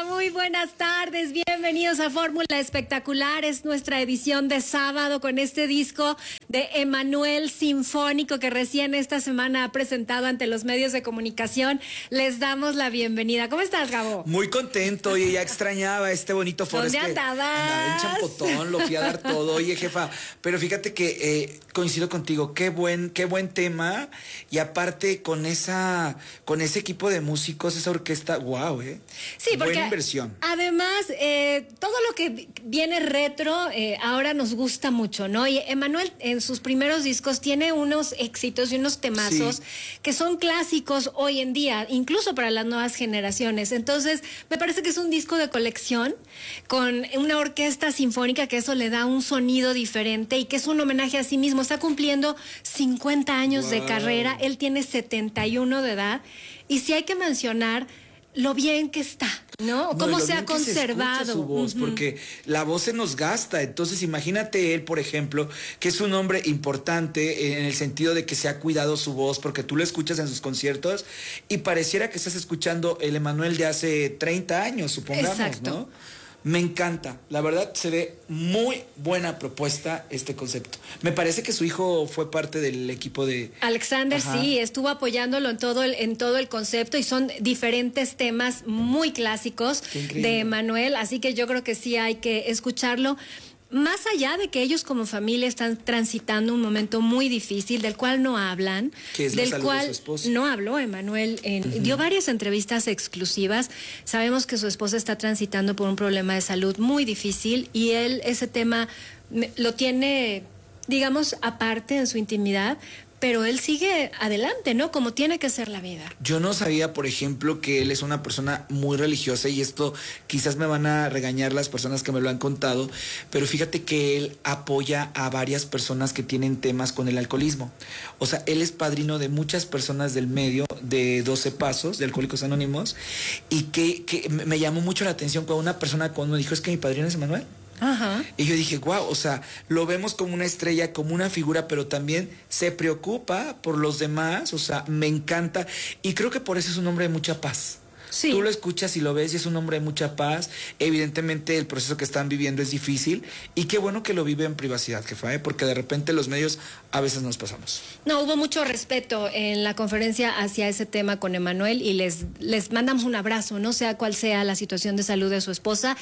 muy buenas tardes, bienvenidos a Fórmula Espectacular, es nuestra edición de sábado con este disco de Emmanuel Sinfónico que recién esta semana ha presentado ante los medios de comunicación. Les damos la bienvenida. ¿Cómo estás, Gabo? Muy contento, oye, ya extrañaba este bonito foro. ¿Dónde andabas? Andaba en Champotón, lo fui a dar todo, oye, jefa, pero fíjate que coincido contigo, qué buen tema, y aparte con ese equipo de músicos, esa orquesta, wow, Sí, porque buena inversión. Además, todo lo que viene retro ahora nos gusta mucho, ¿no? Y Emmanuel en sus primeros discos tiene unos éxitos y unos temazos que son clásicos hoy en día, incluso para las nuevas generaciones. Entonces, me parece que es un disco de colección con una orquesta sinfónica que eso le da un sonido diferente y que es un homenaje a sí mismo. Está cumpliendo 50 años de carrera, él tiene 71 de edad, y sí hay que mencionar lo bien que está, ¿no? Cómo se ha conservado. Se su voz, porque la voz se nos gasta. Entonces, imagínate él, por ejemplo, que es un hombre importante en el sentido de que se ha cuidado su voz, porque tú lo escuchas en sus conciertos y pareciera que estás escuchando el Emmanuel de hace 30 años, supongamos. Exacto. ¿No? Me encanta, la verdad se ve muy buena propuesta este concepto. Me parece que su hijo fue parte del equipo de... Alexander, sí, estuvo apoyándolo en todo el concepto, y son diferentes temas muy clásicos de Emmanuel, así que yo creo que sí hay que escucharlo. Más allá de que ellos como familia están transitando un momento muy difícil, del cual no hablan, que es del la salud cual de su esposa. No habló Emmanuel, dio varias entrevistas exclusivas. Sabemos que su esposa está transitando por un problema de salud muy difícil y él ese tema lo tiene, digamos, aparte en su intimidad, pero él sigue adelante, ¿no? Como tiene que ser la vida. Yo no sabía, por ejemplo, que él es una persona muy religiosa, y esto quizás me van a regañar las personas que me lo han contado, pero fíjate que él apoya a varias personas que tienen temas con el alcoholismo. O sea, él es padrino de muchas personas del medio de 12 Pasos, de Alcohólicos Anónimos, y que me llamó mucho la atención cuando una persona me dijo, es que mi padrino es Emmanuel. Ajá. Y yo dije, wow, o sea, lo vemos como una estrella, como una figura, pero también se preocupa por los demás, o sea, me encanta, y creo que por eso es un hombre de mucha paz. Sí. Tú lo escuchas y lo ves y es un hombre de mucha paz. Evidentemente el proceso que están viviendo es difícil, y qué bueno que lo vive en privacidad, jefa, porque de repente los medios a veces nos pasamos. No, hubo mucho respeto en la conferencia hacia ese tema con Emmanuel, y les mandamos un abrazo, no sea cual sea la situación de salud de su esposa,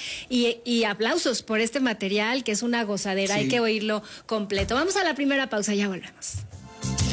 y aplausos por este material que es una gozadera, hay que oírlo completo. Vamos a la primera pausa, ya volvemos.